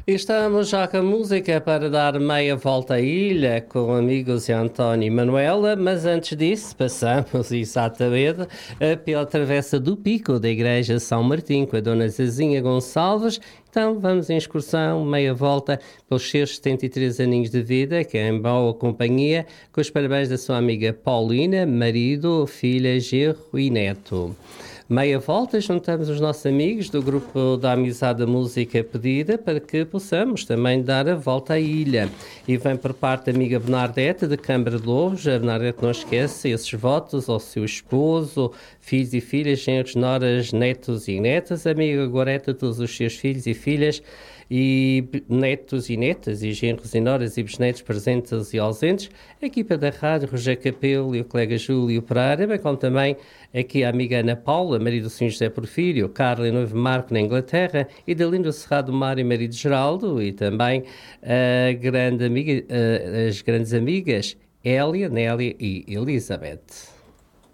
E estamos já com a música para dar meia volta à ilha com amigos e António e Manuela, mas antes disso passamos exatamente pela travessa do Pico da Igreja São Martim com a Dona Zezinha Gonçalves. Então vamos em excursão, meia volta pelos seus 73 aninhos de vida, que é em boa companhia, com os parabéns da sua amiga Paulina, marido, filha, genro e neto. Meia volta, juntamos os nossos amigos do grupo da Amizade da Música Pedida para que possamos também dar a volta à ilha. E vem por parte da amiga Bernadette de Câmara de Lobos. A Bernadette não esquece esses votos ao seu esposo, filhos e filhas, genros, noras, netos e netas. A amiga Goreta, todos os seus filhos e filhas e netos e netas, e genros e noras e bisnetos presentes e ausentes, a equipa da rádio, Roger Capelo e o colega Júlio Pereira, bem como também aqui a amiga Ana Paula, marido do Sr. José Porfírio, Carla e noivo Marco na Inglaterra, e da Linda Cerrado Mário, marido Geraldo, e também a grande amiga, as grandes amigas Hélia, Nélia e Elizabeth.